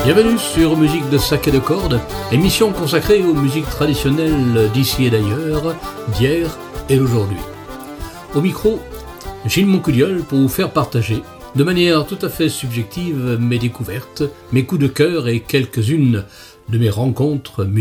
Bienvenue sur Musique de sac et de cordes, émission consacrée aux musiques traditionnelles d'ici et d'ailleurs, d'hier et d'aujourd'hui. Au micro, Gilles Moncouliol pour vous faire partager, de manière tout à fait subjective, mes découvertes, mes coups de cœur et quelques-unes de mes rencontres musicales.